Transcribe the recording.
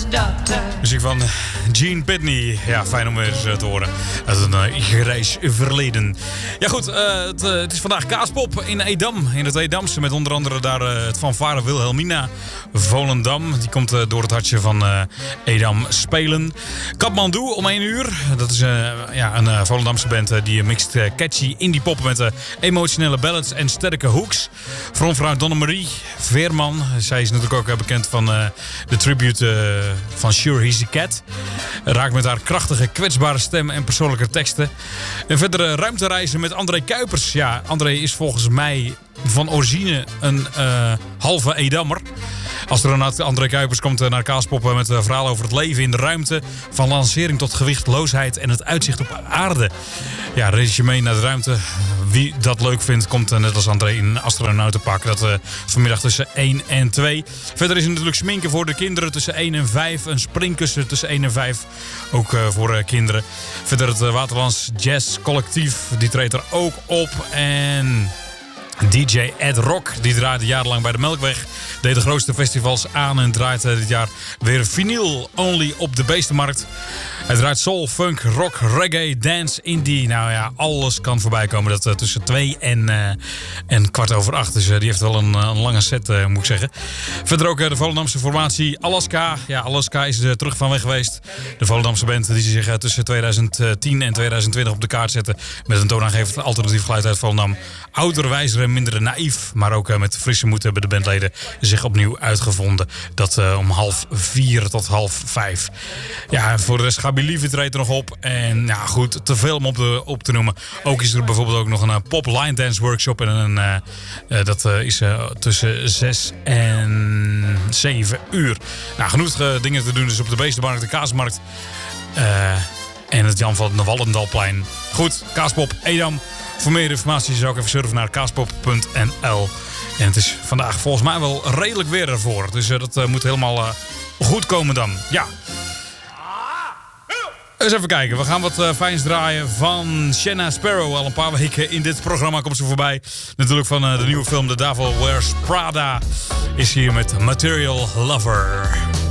Muziek van Gene Pitney. Ja, fijn om weer eens te horen. Uit een grijs verleden. Ja goed, het is vandaag Kaaspop in Edam. In het Edamse met onder andere daar het fanfare Wilhelmina Volendam. Die komt door het hartje van Edam spelen. Kathmandu om 1 uur. Dat is een Volendamse band die mixt catchy indie pop met emotionele ballads en sterke hooks. Frontvrouw Donna-Marie Veerman. Zij is natuurlijk ook bekend van de tribute van Sure He's a Cat. Raakt met haar krachtige, kwetsbare stem en persoonlijke teksten. En verder ruimtereizen met André Kuipers. Ja, André is volgens mij van origine een halve Edammer. Astronaut André Kuipers komt naar Kaaspop met een verhaal over het leven in de ruimte. Van lancering tot gewichtloosheid en het uitzicht op aarde. Ja, reis je mee naar de ruimte. Wie dat leuk vindt, komt net als André in een astronautenpak. Dat vanmiddag tussen 1 en 2. Verder is er natuurlijk sminken voor de kinderen tussen 1 en 5. Een springkussen tussen 1 en 5. Ook voor kinderen. Verder het Waterlands Jazz Collectief. Die treedt er ook op. En DJ Ed Rock, die draaide jarenlang bij de Melkweg. Deed de grootste festivals aan en draait dit jaar weer vinyl only op de Beestenmarkt. Hij draait soul, funk, rock, reggae, dance, indie. Nou ja, alles kan voorbij komen. Dat tussen 2 en kwart over 8. Dus die heeft wel een lange set, moet ik zeggen. Verder ook de Volendamse formatie Alaska. Ja, Alaska is er terug van weg geweest. De Volendamse band die zich tussen 2010 en 2020 op de kaart zette. Met een toonaangevend alternatief geluid uit Volendam. Ouder, wijzer en minder naïef. Maar ook met frisse moed hebben de bandleden zich opnieuw uitgevonden. Dat om 3:30 tot 4:30. Ja, voor de rest gaat Lieve treedt er nog op. En ja, goed, te veel om op te noemen. Ook is er bijvoorbeeld ook nog een pop line dance workshop. En dat is tussen 6 en 7 uur. Nou, genoeg dingen te doen dus op de Beestenmarkt, de Kaasmarkt. En het Jan van de Wallendalplein. Goed, Kaaspop, Edam. Voor meer informatie zou ik even surfen naar kaaspop.nl. En het is vandaag volgens mij wel redelijk weer ervoor. Dus dat moet helemaal goed komen dan. Ja. Eens even kijken, we gaan wat fijns draaien van Shanna Sparrow. Al een paar weken in dit programma komt ze voorbij. Natuurlijk van de nieuwe film The Devil Wears Prada is hier met Material Lover.